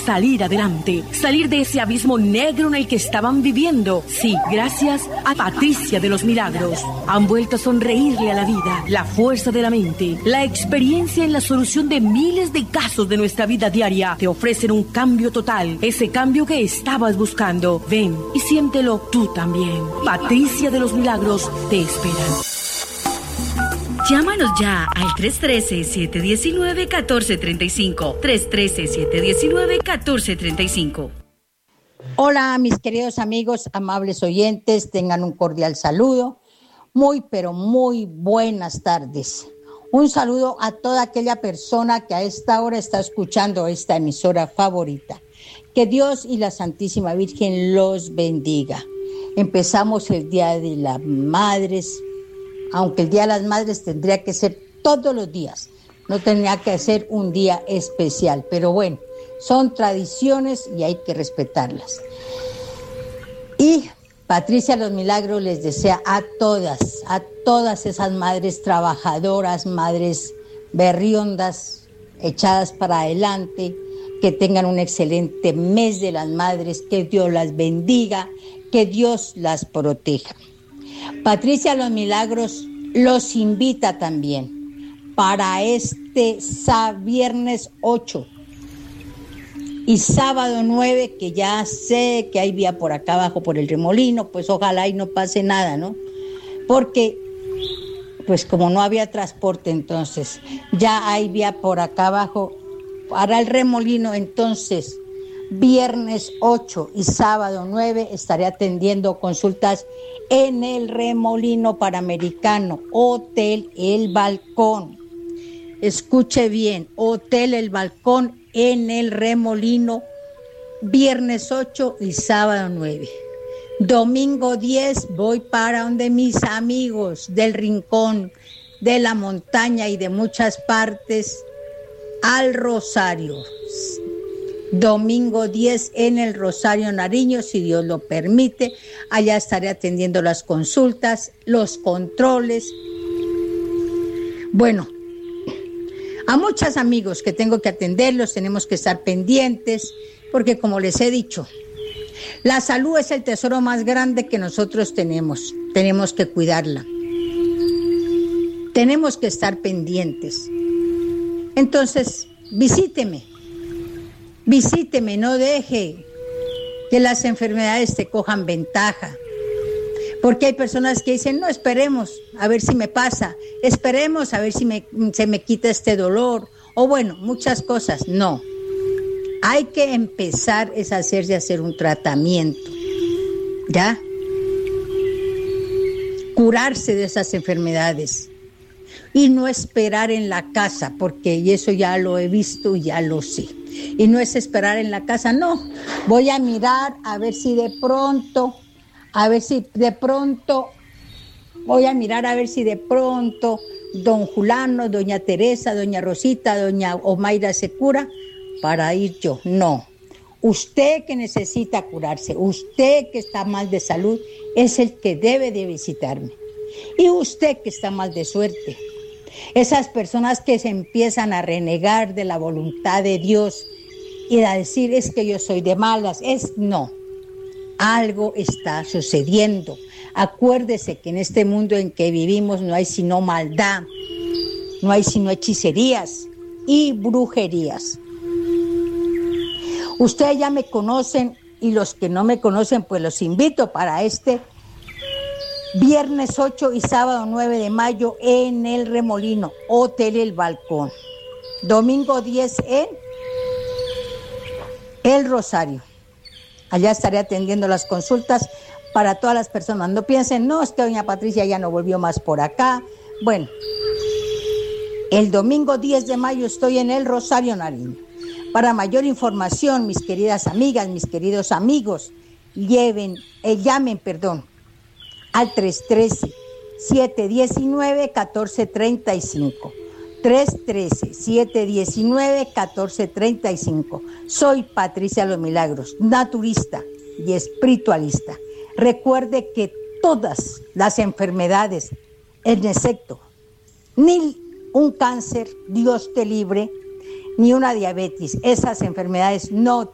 salir adelante, salir de ese abismo negro en el que estaban viviendo. Sí, gracias a Patricia de los Milagros. Han vuelto a sonreírle a la vida, la fuerza de la mente, la experiencia en la solución de miles de casos de nuestra vida diaria. Te ofrecen un cambio total, ese cambio que estabas buscando. Ven y siéntelo tú también. Patricia de los Milagros te esperan. Llámanos ya al 313-719-1435. 313-719-1435. Hola, mis queridos amigos, amables oyentes, tengan un cordial saludo. Muy, pero muy buenas tardes. Un saludo a toda aquella persona que a esta hora está escuchando esta emisora favorita. Que Dios y la Santísima Virgen los bendiga. Empezamos el Día de las Madres, aunque el Día de las Madres tendría que ser todos los días, no tendría que ser un día especial, pero bueno, son tradiciones y hay que respetarlas. Y Patricia Los Milagros les desea a todas esas madres trabajadoras, madres berriondas, echadas para adelante, que tengan un excelente mes de las madres, que Dios las bendiga, que Dios las proteja. Patricia Los Milagros los invita también para este viernes 8 y sábado 9, que ya sé que hay vía por acá abajo por el Remolino, pues ojalá y no pase nada, ¿no? Porque pues como no había transporte, entonces ya hay vía por acá abajo para el Remolino. Entonces viernes 8 y sábado 9 estaré atendiendo consultas en el Remolino Panamericano, Hotel El Balcón. Escuche bien, Hotel El Balcón en el Remolino, viernes 8 y sábado 9. Domingo 10 voy para donde mis amigos del Rincón, de la Montaña y de muchas partes, al Rosario. Domingo 10 en el Rosario Nariño, si Dios lo permite. Allá estaré atendiendo las consultas, los controles. Bueno, a muchos amigos que tengo que atenderlos, tenemos que estar pendientes, porque como les he dicho, la salud es el tesoro más grande que nosotros tenemos que cuidarla. Tenemos que estar pendientes. Entonces, visíteme, no deje que las enfermedades te cojan ventaja. Porque hay personas que dicen, no, esperemos a ver si me pasa, esperemos a ver si se me quita este dolor, o bueno, muchas cosas. No, hay que empezar a hacer un tratamiento, ¿ya? Curarse de esas enfermedades y no esperar en la casa, porque y eso ya lo he visto y ya lo sé. Y no es esperar en la casa, no, voy a mirar a ver si de pronto don Julano, doña Teresa, doña Rosita, doña Omaira se cura para ir yo. No, usted que necesita curarse, usted que está mal de salud, es el que debe de visitarme. Y usted que está mal de suerte, esas personas que se empiezan a renegar de la voluntad de Dios y a decir, es que yo soy de malas, no. Algo está sucediendo. Acuérdese que en este mundo en que vivimos no hay sino maldad, no hay sino hechicerías y brujerías. Ustedes ya me conocen y los que no me conocen, pues los invito para este viernes 8 y sábado 9 de mayo en el Remolino, Hotel El Balcón. Domingo 10 en El Rosario. Allá estaré atendiendo las consultas para todas las personas. No piensen, no, es que doña Patricia ya no volvió más por acá. Bueno, el domingo 10 de mayo estoy en el Rosario Nariño. Para mayor información, mis queridas amigas, mis queridos amigos, llamen al 313-719-1435. 313-719-1435. Soy Patricia Los Milagros, naturista y espiritualista. Recuerde que todas las enfermedades, en efecto, ni un cáncer, Dios te libre, ni una diabetes, esas enfermedades no